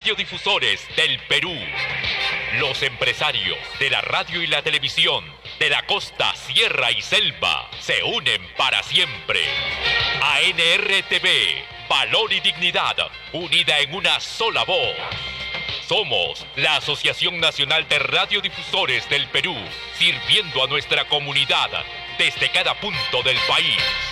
radiodifusores del Perú. Los empresarios de la radio y la televisión de la costa, sierra y selva se unen para siempre. ANRTV, valor y dignidad, unida en una sola voz. Somos la Asociación Nacional de Radiodifusores del Perú, sirviendo a nuestra comunidad desde cada punto del país.